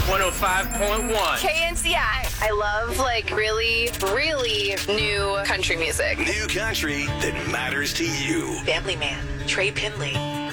105.1. KNCI. I love really, really new country music. New country that matters to you. Family Man, Trey Pinley.